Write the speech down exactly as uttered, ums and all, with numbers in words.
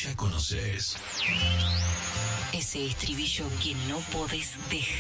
ya conoces. Ese estribillo que no podés dejar